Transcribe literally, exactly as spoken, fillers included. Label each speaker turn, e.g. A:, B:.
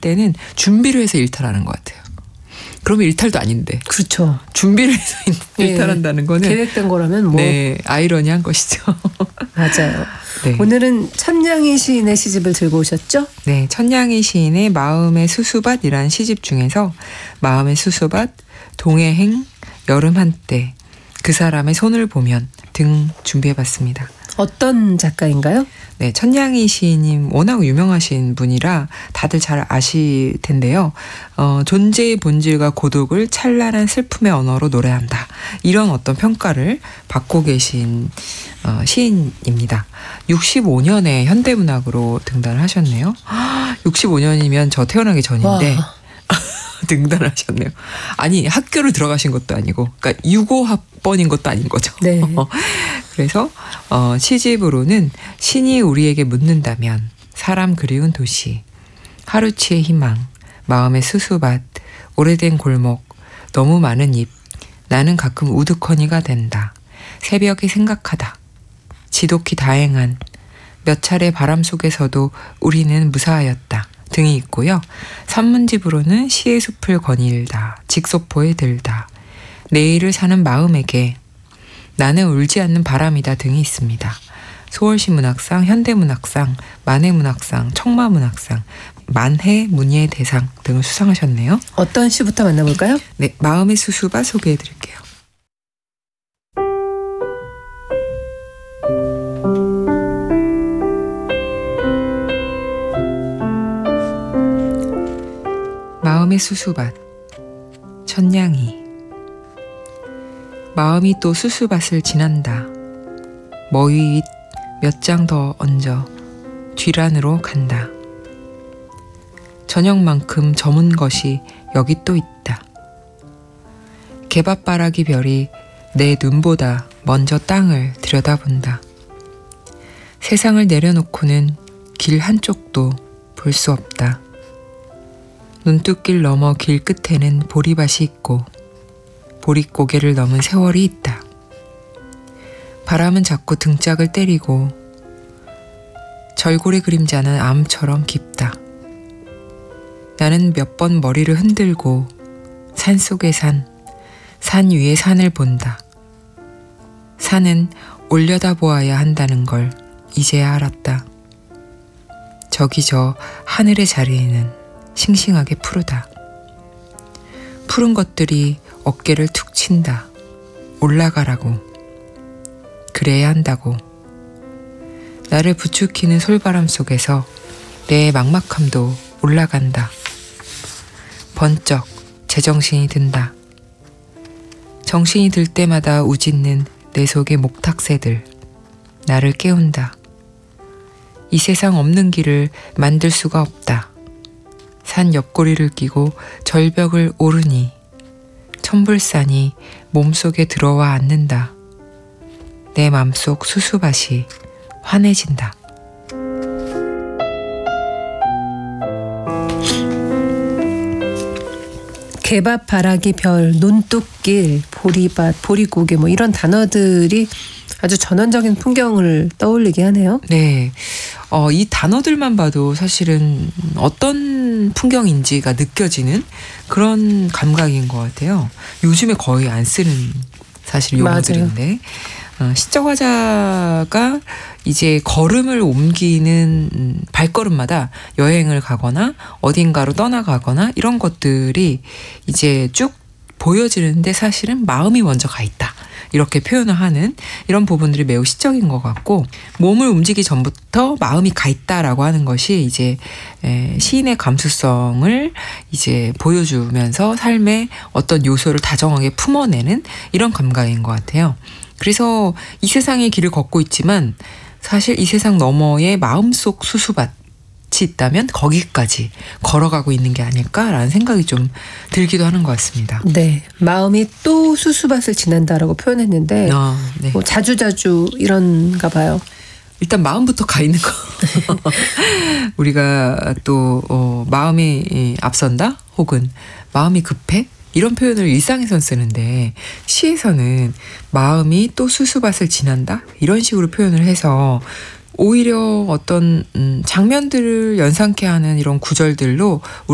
A: 때는 준비를 해서 일탈하는 것 같아요. 그러면 일탈도 아닌데.
B: 그렇죠.
A: 준비를 해서 일탈한다는 거는
B: 계획된 거라면 뭐.
A: 네, 아이러니한 것이죠.
B: 맞아요.
A: 네.
B: 오늘은 천냥이 시인의 시집을 들고 오셨죠?
A: 네, 천냥이 시인의 마음의 수수밭이라는 시집 중에서 마음의 수수밭, 동해행, 여름 한때, 그 사람의 손을 보면 등 준비해봤습니다.
B: 어떤 작가인가요?
A: 네, 천냥이 시인님 워낙 유명하신 분이라 다들 잘 아실 텐데요. 어, 존재의 본질과 고독을 찬란한 슬픔의 언어로 노래한다. 이런 어떤 평가를 받고 계신 어, 시인입니다. 육십오 년에 현대문학으로 등단을 하셨네요. 육십오 년이면 저 태어나기 전인데 등단하셨네요. 아니 학교를 들어가신 것도 아니고 그러니까 유고 학번인 것도 아닌 거죠.
B: 네.
A: 그래서 어, 시집으로는 신이 우리에게 묻는다면, 사람 그리운 도시, 하루치의 희망, 마음의 수수밭, 오래된 골목, 너무 많은 잎, 나는 가끔 우두커니가 된다, 새벽에 생각하다, 지독히 다행한, 몇 차례 바람 속에서도 우리는 무사하였다 등이 있고요. 산문집으로는 시의 숲을 거닐다, 직소포에 들다, 내일을 사는 마음에게, 나는 울지 않는 바람이다 등이 있습니다. 소월시 문학상, 현대문학상, 만해문학상, 청마문학상, 만해 문예 대상 등을 수상하셨네요.
B: 어떤 시부터 만나볼까요?
A: 네, 마음의 수수밭 소개해드릴게요. 마음의 수수밭, 천냥이. 마음이 또 수수밭을 지난다. 머위 윗 몇 장 더 얹어 뒤란으로 간다. 저녁만큼 저문 것이 여기 또 있다. 개밥바라기 별이 내 눈보다 먼저 땅을 들여다본다. 세상을 내려놓고는 길 한쪽도 볼 수 없다. 눈뚝길 넘어 길 끝에는 보리밭이 있고 보릿고개를 넘은 세월이 있다. 바람은 자꾸 등짝을 때리고 절골의 그림자는 암처럼 깊다. 나는 몇 번 머리를 흔들고 산속의 산, 산 위의 산을 본다. 산은 올려다보아야 한다는 걸 이제야 알았다. 저기 저 하늘의 자리에는 싱싱하게 푸르다. 푸른 것들이 어깨를 툭 친다. 올라가라고. 그래야 한다고. 나를 부추기는 솔바람 속에서 내 막막함도 올라간다. 번쩍 제정신이 든다. 정신이 들 때마다 우짖는 내 속의 목탁새들, 나를 깨운다. 이 세상 없는 길을 만들 수가 없다. 산 옆구리를 끼고 절벽을 오르니 천불산이 몸속에 들어와 앉는다. 내 맘속 수수밭이 환해진다.
B: 개밥, 바라기, 별, 논뚝길, 보리밭, 보릿고개 뭐 이런 단어들이 아주 전원적인 풍경을 떠올리게 하네요.
A: 네, 어, 이 단어들만 봐도 사실은 어떤 풍경인지가 느껴지는 그런 감각인 것 같아요. 요즘에 거의 안 쓰는 사실 용어들인데 어, 시적 화자가 이제 걸음을 옮기는 발걸음마다 여행을 가거나 어딘가로 떠나가거나 이런 것들이 이제 쭉 보여지는데 사실은 마음이 먼저 가 있다. 이렇게 표현을 하는 이런 부분들이 매우 시적인 것 같고, 몸을 움직이기 전부터 마음이 가 있다라고 하는 것이 이제 시인의 감수성을 이제 보여주면서 삶의 어떤 요소를 다정하게 품어내는 이런 감각인 것 같아요. 그래서 이 세상의 길을 걷고 있지만 사실 이 세상 너머의 마음속 수수밭이 있다면 거기까지 걸어가고 있는 게 아닐까라는 생각이 좀 들기도 하는 것 같습니다.
B: 네, 마음이 또 수수밭을 지난다라고 표현했는데
A: 아, 네.
B: 뭐 자주자주 이런가 봐요.
A: 일단 마음부터 가 있는 거. 우리가 또 어, 마음이 앞선다 혹은 마음이 급해 이런 표현을 일상에선 쓰는데 시에서는 마음이 또 수수밭을 지난다 이런 식으로 표현을 해서 오히려 어떤 음, 장면들을 연상케 하는 이런 구절들로